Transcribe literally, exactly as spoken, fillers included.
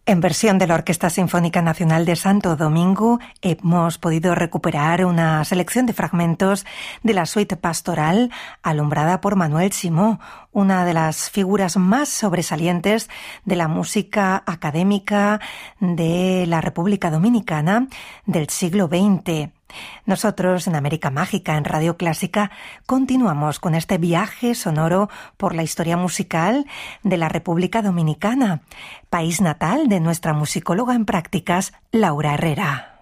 En versión de la Orquesta Sinfónica Nacional de Santo Domingo hemos podido recuperar una selección de fragmentos de la suite pastoral alumbrada por Manuel Simó, una de las figuras más sobresalientes de la música académica de la República Dominicana del siglo veinte. Nosotros en América Mágica, en Radio Clásica, continuamos con este viaje sonoro por la historia musical de la República Dominicana, país natal de nuestra musicóloga en prácticas, Laura Herrera.